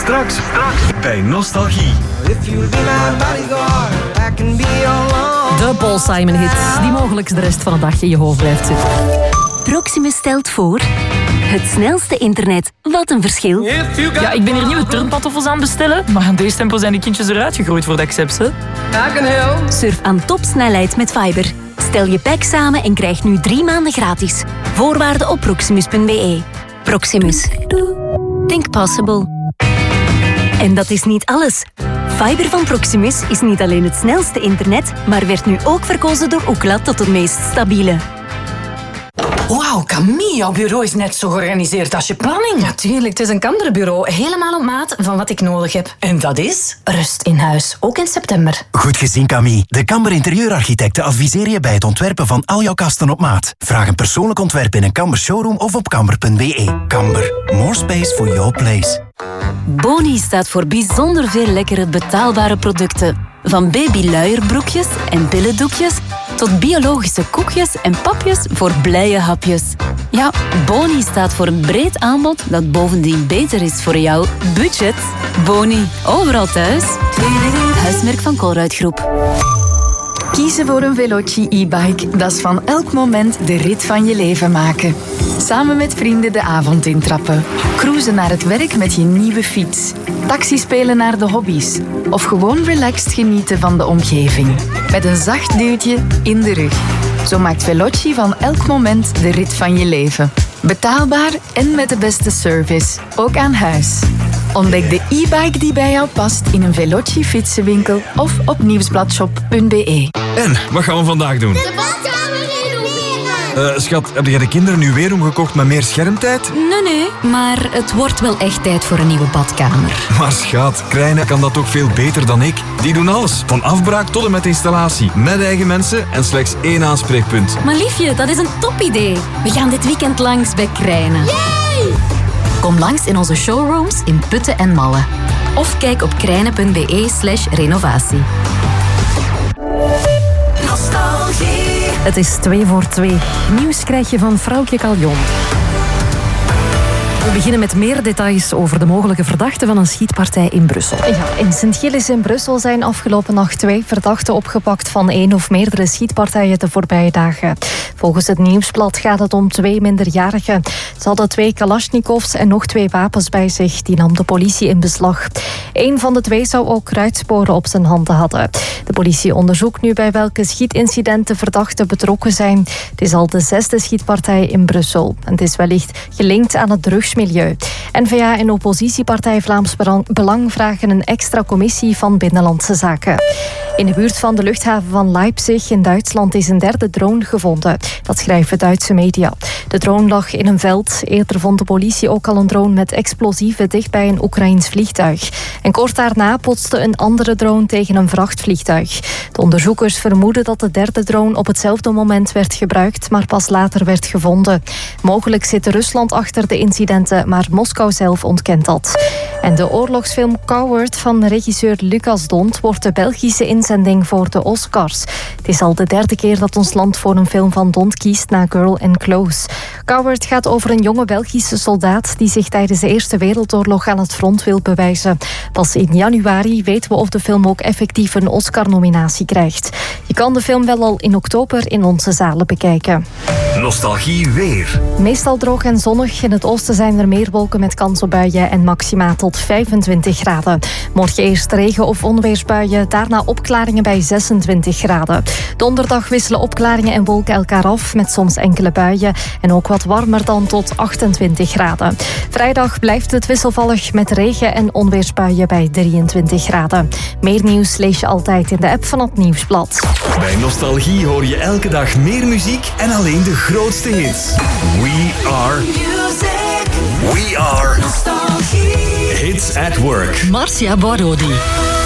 Straks bij Nostalgie. De Paul Simon-hit die mogelijk de rest van de dag in je hoofd blijft zitten. Proximus stelt voor... Het snelste internet. Wat een verschil. Ja, ik ben hier nieuwe turnpantoffels aan het bestellen, maar aan deze tempo zijn die kindjes eruit gegroeid voor de accepts, hè. Surf aan topsnelheid met Fiber. Stel je pack samen en krijg nu 3 maanden gratis. Voorwaarden op proximus.be. Proximus. Think possible. En dat is niet alles. Fiber van Proximus is niet alleen het snelste internet, maar werd nu ook verkozen door Ookla tot het meest stabiele. Wauw, Camille, jouw bureau is net zo georganiseerd als je planning. Natuurlijk, het is een Kamderbureau. Helemaal op maat van wat ik nodig heb. En dat is? Rust in huis, ook in september. Goed gezien, Camille. De Kamber Interieurarchitecten adviseren je bij het ontwerpen van al jouw kasten op maat. Vraag een persoonlijk ontwerp in een Kamber showroom of op kamber.be. Kamber, more space for your place. Boni staat voor bijzonder veel lekkere betaalbare producten. Van babyluierbroekjes en billendoekjes tot biologische koekjes en papjes voor blije hapjes. Ja, Boni staat voor een breed aanbod dat bovendien beter is voor jouw budget. Boni, overal thuis. Huismerk van Colruyt Groep. Kiezen voor een Veloci e-bike, dat is van elk moment de rit van je leven maken. Samen met vrienden de avond intrappen. Cruisen naar het werk met je nieuwe fiets. Taxi spelen naar de hobby's. Of gewoon relaxed genieten van de omgeving. Met een zacht duwtje in de rug. Zo maakt Veloci van elk moment de rit van je leven. Betaalbaar en met de beste service. Ook aan huis. Ontdek de e-bike die bij jou past in een Veloci fietsenwinkel of op nieuwsbladshop.be. En, wat gaan we vandaag doen? De badkamer renoveren! Schat, heb jij de kinderen nu weer omgekocht met meer schermtijd? Nee, maar het wordt wel echt tijd voor een nieuwe badkamer. Maar schat, Krijnen kan dat toch veel beter dan ik? Die doen alles, van afbraak tot en met installatie. Met eigen mensen en slechts 1 aanspreekpunt. Maar liefje, dat is een topidee. We gaan dit weekend langs bij Krijnen. Yay! Kom langs in onze showrooms in Putten en Malle. Of kijk op krijnen.be/renovatie. Nostalgie. Het is 2 voor 2. Nieuws krijg je van Vrouwtje Caljon. We beginnen met meer details over de mogelijke verdachte van een schietpartij in Brussel. Ja, in Sint-Gilles in Brussel zijn afgelopen nacht 2 verdachten opgepakt van 1 of meerdere schietpartijen de voorbije dagen. Volgens het Nieuwsblad gaat het om 2 minderjarigen. Ze hadden 2 kalasjnikovs en nog 2 wapens bij zich. Die nam de politie in beslag. 1 van de 2 zou ook kruidsporen op zijn handen hadden. De politie onderzoekt nu bij welke schietincidenten verdachten betrokken zijn. Het is al de 6e schietpartij in Brussel. En het is wellicht gelinkt aan het drugsmilieu. N-VA en oppositiepartij Vlaams Belang vragen een extra commissie van Binnenlandse Zaken. In de buurt van de luchthaven van Leipzig in Duitsland is een 3e drone gevonden. Dat schrijven Duitse media. De drone lag in een veld. Eerder vond de politie ook al een drone met explosieven dicht bij een Oekraïns vliegtuig. En kort daarna botste een andere drone tegen een vrachtvliegtuig. De onderzoekers vermoeden dat de 3e drone op hetzelfde moment werd gebruikt, maar pas later werd gevonden. Mogelijk zit Rusland achter de incidenten, maar Moskou zelf ontkent dat. En de oorlogsfilm Coward van regisseur Lucas Dont wordt de Belgische inzending voor de Oscars. Het is al de 3e keer dat ons land voor een film van Dont kiest na Girl and Close. Coward gaat over een jonge Belgische soldaat die zich tijdens de Eerste Wereldoorlog aan het front wil bewijzen. Pas in januari weten we of de film ook effectief een Oscar-nominatie krijgt. Je kan de film wel al in oktober in onze zalen bekijken. Nostalgie weer. Meestal droog en zonnig. In het oosten zijn er meer wolken met kans op buien en maxima tot 25 graden. Morgen eerst regen- of onweersbuien, daarna opklaringen bij 26 graden. Donderdag wisselen opklaringen en wolken elkaar af met soms enkele buien en ook wat warmer dan tot 28 graden. Vrijdag blijft het wisselvallig met regen- en onweersbuien bij 23 graden. Meer nieuws lees je altijd in de app van het Nieuwsblad. Bij Nostalgie hoor je elke dag meer muziek en alleen de grootste hits. We are music. We are Nostalgie. Hits at work. Marcia Barodi.